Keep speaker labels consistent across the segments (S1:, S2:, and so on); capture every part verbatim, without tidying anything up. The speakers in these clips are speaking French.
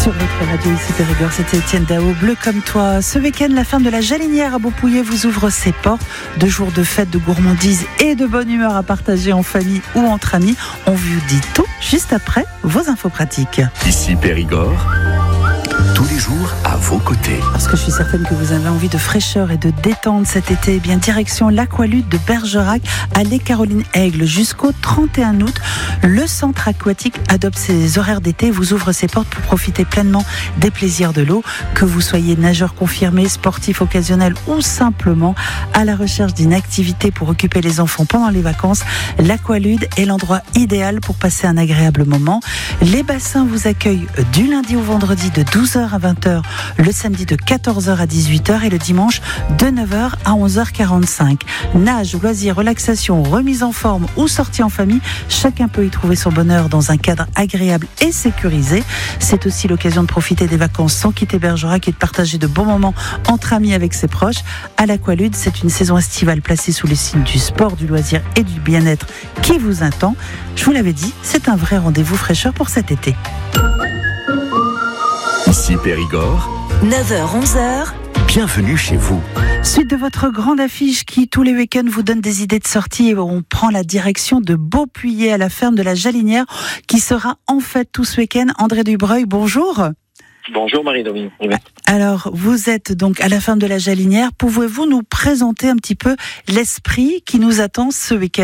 S1: Sur votre radio ici Périgord, c'était Étienne Dao, Bleu comme toi. Ce week-end, la ferme de la Jalinière à Beaupouillet vous ouvre ses portes. Deux jours de fête, de gourmandise et de bonne humeur à partager en famille ou entre amis. On vous dit tout juste après vos infos pratiques.
S2: Ici Périgord, tous les jours à vos côtés.
S1: Parce que je suis certaine que vous avez envie de fraîcheur et de détente cet été, eh bien direction l'Aqualude de Bergerac, allée Caroline Aigle jusqu'au trente et un août. Le centre aquatique adopte ses horaires d'été et vous ouvre ses portes pour profiter pleinement des plaisirs de l'eau. Que vous soyez nageur confirmé, sportif occasionnel ou simplement à la recherche d'une activité pour occuper les enfants pendant les vacances, l'Aqualude est l'endroit idéal pour passer un agréable moment. Les bassins vous accueillent du lundi au vendredi de douze heures à vingt heures, le samedi de quatorze heures à dix-huit heures et le dimanche de neuf heures à onze heures quarante-cinq. Nage, loisirs, relaxation, remise en forme ou sortie en famille, chacun peut y trouver son bonheur dans un cadre agréable et sécurisé. C'est aussi l'occasion de profiter des vacances sans quitter Bergerac et de partager de bons moments entre amis avec ses proches. À l'Aqualude, c'est une saison estivale placée sous le signe du sport, du loisir et du bien-être qui vous attend. Je vous l'avais dit, c'est un vrai rendez-vous fraîcheur pour cet été.
S2: Ici Périgord,
S3: neuf heures onze heures.
S2: Bienvenue chez vous.
S1: Suite de votre grande affiche qui, tous les week-ends, vous donne des idées de sortie. Et on prend la direction de Beaupouillet à la ferme de la Jalinière qui sera en fête tout ce week-end. André Dubreuil, bonjour.
S4: Bonjour Marie-Dominique.
S1: Alors, vous êtes donc à la ferme de la Jalinière. Pouvez-vous nous présenter un petit peu l'esprit qui nous attend ce week-end ?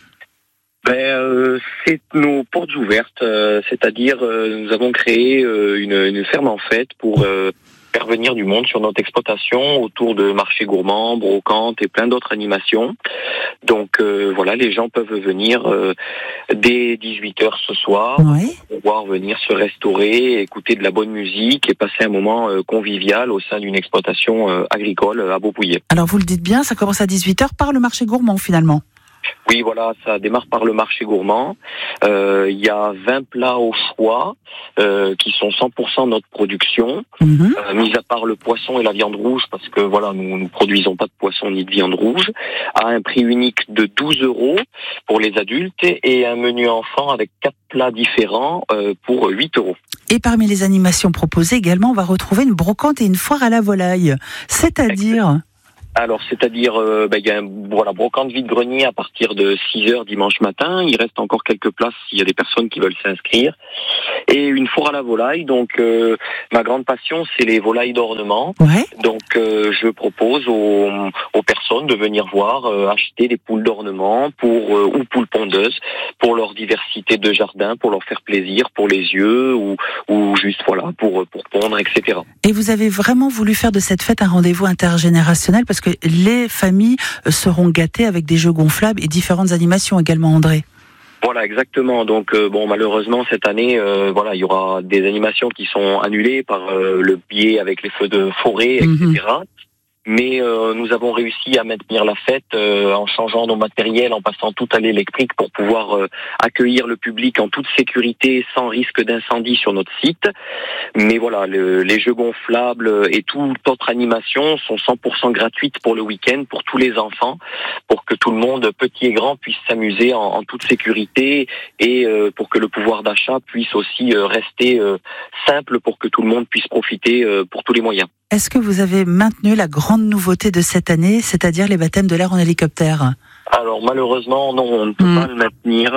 S4: Ben, euh, c'est nos portes ouvertes, euh, c'est-à-dire euh, nous avons créé euh, une, une ferme en fête pour euh, faire venir du monde sur notre exploitation autour de marchés gourmands, brocantes et plein d'autres animations. Donc euh, voilà, les gens peuvent venir euh, dès dix-huit heures ce soir,
S1: oui.
S4: pour pouvoir venir se restaurer, écouter de la bonne musique et passer un moment euh, convivial au sein d'une exploitation euh, agricole à Beaupouillet.
S1: Alors vous le dites bien, ça commence à dix-huit heures par le marché gourmand finalement.
S4: Oui, voilà, ça démarre par le marché gourmand. Euh, il y a vingt plats au choix euh, qui sont cent pour cent notre production,
S1: Mmh.
S4: euh, mis à part le poisson et la viande rouge, parce que voilà, nous ne produisons pas de poisson ni de viande rouge, à un prix unique de douze euros pour les adultes et un menu enfant avec quatre plats différents euh, pour huit euros.
S1: Et parmi les animations proposées également, on va retrouver une brocante et une foire à la volaille. C'est-à-dire...
S4: Alors, c'est-à-dire, euh, ben, il y a un voilà, brocante vide-grenier à partir de six heures dimanche matin. Il reste encore quelques places s'il y a des personnes qui veulent s'inscrire. Et une foire à la volaille. Donc, euh, ma grande passion, c'est les volailles d'ornement.
S1: Ouais.
S4: Donc, euh, je propose aux, aux personnes de venir voir, euh, acheter des poules d'ornement pour euh, ou poules pondeuses pour leur diversité de jardin, pour leur faire plaisir, pour les yeux ou, ou juste voilà pour pour pondre, et cetera.
S1: Et vous avez vraiment voulu faire de cette fête un rendez-vous intergénérationnel parce que les familles seront gâtées avec des jeux gonflables et différentes animations également, André.
S4: Voilà, exactement. Donc, euh, bon, malheureusement, cette année, euh, voilà, il y aura des animations qui sont annulées par euh, le biais avec les feux de forêt, et cetera. Mm-hmm. Mais euh, nous avons réussi à maintenir la fête euh, en changeant nos matériels, en passant tout à l'électrique pour pouvoir euh, accueillir le public en toute sécurité, sans risque d'incendie sur notre site. Mais voilà, le, les jeux gonflables et toute autre animation sont cent pour cent gratuites pour le week-end, pour tous les enfants, pour que tout le monde, petit et grand, puisse s'amuser en, en toute sécurité et euh, pour que le pouvoir d'achat puisse aussi euh, rester euh, simple pour que tout le monde puisse profiter euh, pour tous les moyens.
S1: Est-ce que vous avez maintenu la grande nouveauté de cette année, c'est-à-dire les baptêmes de l'air en hélicoptère ?
S4: Alors malheureusement, non, on ne peut mmh. pas le maintenir.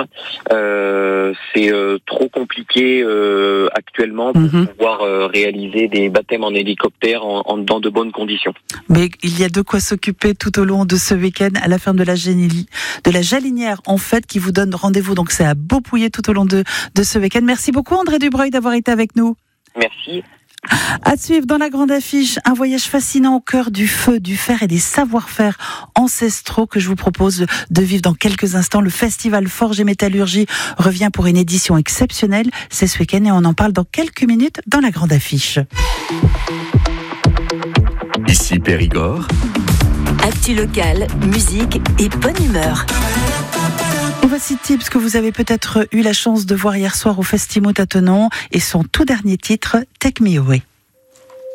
S4: Euh, c'est euh, trop compliqué euh, actuellement pour mmh. pouvoir euh, réaliser des baptêmes en hélicoptère en, en, dans de bonnes conditions.
S1: Mais il y a de quoi s'occuper tout au long de ce week-end à la ferme de la, Génie, de la Jalinière, en fait, qui vous donne rendez-vous. Donc c'est à Beaupouillet tout au long de, de ce week-end. Merci beaucoup André Dubreuil d'avoir été avec nous.
S4: Merci.
S1: À suivre dans la grande affiche, un voyage fascinant au cœur du feu, du fer et des savoir-faire ancestraux que je vous propose de vivre dans quelques instants. Le festival Forge et Métallurgie revient pour une édition exceptionnelle. C'est ce week-end et on en parle dans quelques minutes dans la grande affiche.
S2: Ici Périgord.
S3: Actu locale, musique et bonne humeur.
S1: Et voici Tips que vous avez peut-être eu la chance de voir hier soir au Festimout à Thonon et son tout dernier titre, Take Me Away.